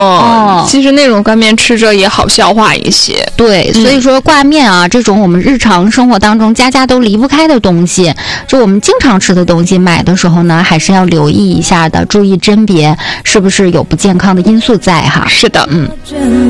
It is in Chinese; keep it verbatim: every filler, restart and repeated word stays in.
哦，其实那种干面吃着也好消化一些。 对，所以说挂面啊、嗯、这种我们日常生活当中家家都离不开的东西，就我们经常吃的东西，买的时候呢还是要留意一下的，注意甄别是不是有不健康的因素在哈。 是的， 嗯。